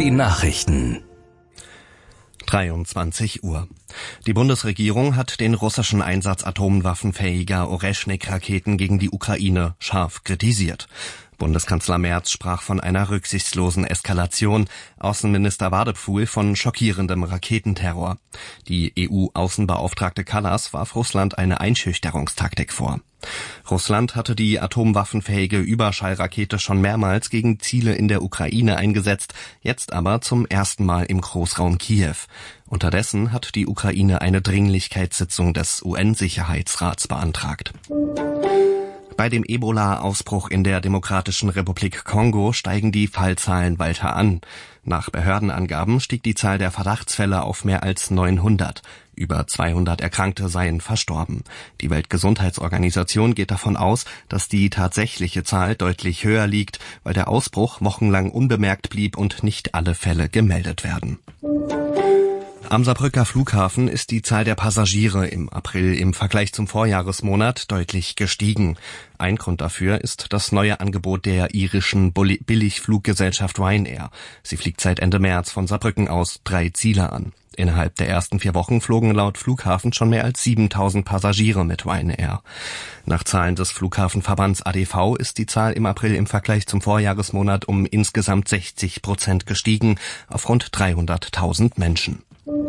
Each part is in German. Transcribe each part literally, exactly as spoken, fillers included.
Die Nachrichten. dreiundzwanzig Uhr. Die Bundesregierung hat den russischen Einsatz atomwaffenfähiger Oreschnik-Raketen gegen die Ukraine scharf kritisiert. Bundeskanzler Merz sprach von einer rücksichtslosen Eskalation, Außenminister Wadepfuhl von schockierendem Raketenterror. Die E U-Außenbeauftragte Kallas warf Russland eine Einschüchterungstaktik vor. Russland hatte die atomwaffenfähige Überschallrakete schon mehrmals gegen Ziele in der Ukraine eingesetzt, jetzt aber zum ersten Mal im Großraum Kiew. Unterdessen hat die Ukraine eine Dringlichkeitssitzung des U N-Sicherheitsrats beantragt. Bei dem Ebola-Ausbruch in der Demokratischen Republik Kongo steigen die Fallzahlen weiter an. Nach Behördenangaben stieg die Zahl der Verdachtsfälle auf mehr als neunhundert. Über zweihundert Erkrankte seien verstorben. Die Weltgesundheitsorganisation geht davon aus, dass die tatsächliche Zahl deutlich höher liegt, weil der Ausbruch wochenlang unbemerkt blieb und nicht alle Fälle gemeldet werden. Am Saarbrücker Flughafen ist die Zahl der Passagiere im April im Vergleich zum Vorjahresmonat deutlich gestiegen. Ein Grund dafür ist das neue Angebot der irischen Billigfluggesellschaft Ryanair. Sie fliegt seit Ende März von Saarbrücken aus drei Ziele an. Innerhalb der ersten vier Wochen flogen laut Flughafen schon mehr als siebentausend Passagiere mit Ryanair. Nach Zahlen des Flughafenverbands A D V ist die Zahl im April im Vergleich zum Vorjahresmonat um insgesamt sechzig Prozent gestiegen, auf rund dreihunderttausend Menschen.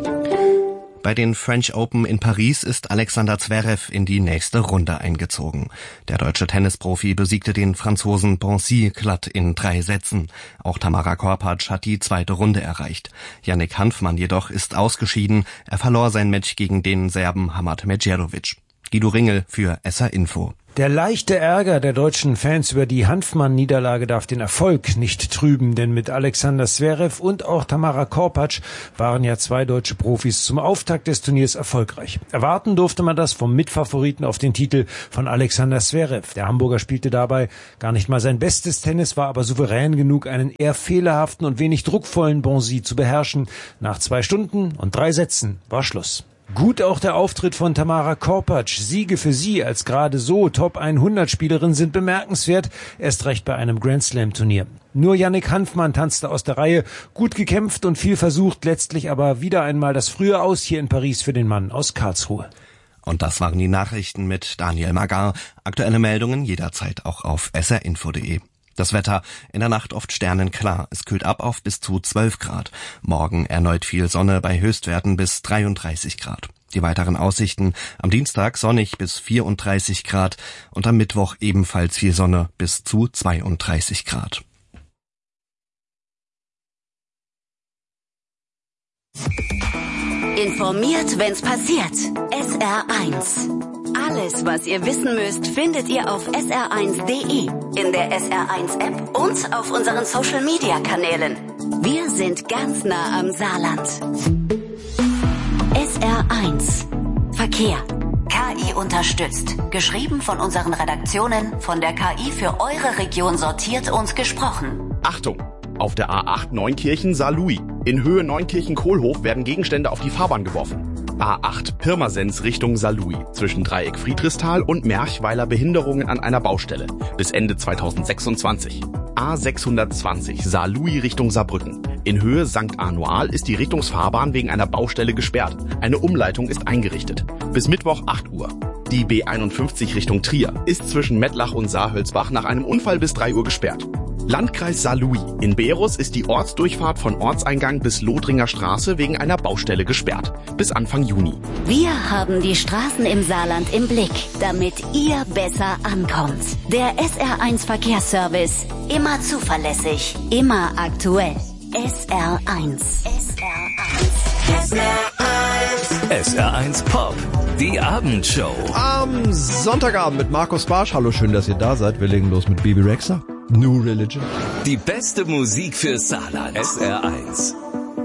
Bei den French Open in Paris ist Alexander Zverev in die nächste Runde eingezogen. Der deutsche Tennisprofi besiegte den Franzosen Bonzi glatt in drei Sätzen. Auch Tamara Korpatsch hat die zweite Runde erreicht. Yannick Hanfmann jedoch ist ausgeschieden. Er verlor sein Match gegen den Serben Hamad Medjerovic. Guido Ringel für S R Info. Der leichte Ärger der deutschen Fans über die Hanfmann-Niederlage darf den Erfolg nicht trüben, denn mit Alexander Zverev und auch Tamara Korpatsch waren ja zwei deutsche Profis zum Auftakt des Turniers erfolgreich. Erwarten durfte man das vom Mitfavoriten auf den Titel von Alexander Zverev. Der Hamburger spielte dabei gar nicht mal sein bestes Tennis, war aber souverän genug, einen eher fehlerhaften und wenig druckvollen Bonzi zu beherrschen. Nach zwei Stunden und drei Sätzen war Schluss. Gut auch der Auftritt von Tamara Korpatsch. Siege für sie als gerade so Top hundert Spielerin sind bemerkenswert, erst recht bei einem Grand-Slam-Turnier. Nur Yannick Hanfmann tanzte aus der Reihe, gut gekämpft und viel versucht, letztlich aber wieder einmal das frühe Aus hier in Paris für den Mann aus Karlsruhe. Und das waren die Nachrichten mit Daniel Magar. Aktuelle Meldungen jederzeit auch auf s r info punkt de. Das Wetter, in der Nacht oft sternenklar. Es kühlt ab auf bis zu zwölf Grad. Morgen erneut viel Sonne bei Höchstwerten bis dreiunddreißig Grad. Die weiteren Aussichten: am Dienstag sonnig bis vierunddreißig Grad und am Mittwoch ebenfalls viel Sonne bis zu zweiunddreißig Grad. Informiert, wenn's passiert. S R eins. Alles, was ihr wissen müsst, findet ihr auf s r eins punkt de, in der S R eins App und auf unseren Social-Media-Kanälen. Wir sind ganz nah am Saarland. S R eins. Verkehr. K I unterstützt. Geschrieben von unseren Redaktionen, von der K I für eure Region sortiert und gesprochen. Achtung! Auf der A acht Neunkirchen-Saarlouis. In Höhe Neunkirchen-Kohlhof werden Gegenstände auf die Fahrbahn geworfen. A acht Pirmasens Richtung Saarlouis. Zwischen Dreieck Friedrichsthal und Merchweiler Behinderungen an einer Baustelle. Bis Ende zweitausendsechsundzwanzig. A sechshundertzwanzig Saarlouis Richtung Saarbrücken. In Höhe Sankt Arnoal ist die Richtungsfahrbahn wegen einer Baustelle gesperrt. Eine Umleitung ist eingerichtet. Bis Mittwoch acht Uhr. Die B einundfünfzig Richtung Trier ist zwischen Mettlach und Saarhölzbach nach einem Unfall bis drei Uhr gesperrt. Landkreis Saarlouis. In Berus ist die Ortsdurchfahrt von Ortseingang bis Lothringer Straße wegen einer Baustelle gesperrt. Bis Anfang Juni. Wir haben die Straßen im Saarland im Blick, damit ihr besser ankommt. Der S R eins Verkehrsservice. Immer zuverlässig, immer aktuell. S R eins. S R eins. S R eins. S R eins Pop. Die Abendshow. Am Sonntagabend mit Markus Barsch. Hallo, schön, dass ihr da seid. Wir legen los mit Bibi Rexha. New Religion. Die beste Musik für Saarland. S R eins.